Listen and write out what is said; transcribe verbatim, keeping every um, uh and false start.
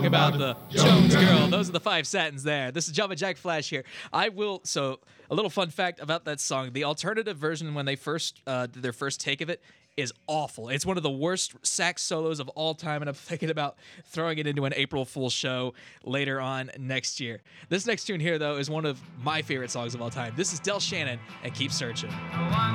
About the Jones Girl. Those are the five satins there. This is Jumpin' Jack Flash here. I will, so a little fun fact about that song. The alternative version, when they first uh, did their first take of it, is awful. It's one of the worst sax solos of all time, and I'm thinking about throwing it into an April Fool's show later on next year. This next tune here, though, is one of my favorite songs of all time. This is Del Shannon and Keep Searching.